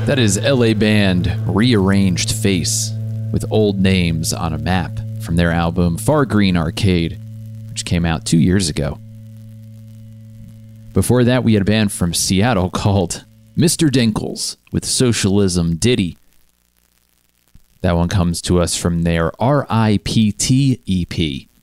That is LA band Rearranged Face with old names on a map from their album Far Green Arcade, which came out 2 years ago. Before that, we had a band from Seattle called Mr. Dinkles with Socialism Ditty. That one comes to us from their RIPT EP.